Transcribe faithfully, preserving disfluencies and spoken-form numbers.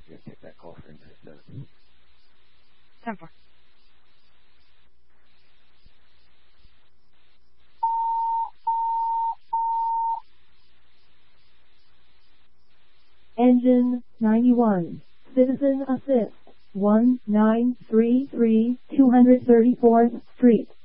You gotta take that call for instance. ten four. Engine ninety-one. Citizen Assist. one nine three three two hundred thirty-fourth Street.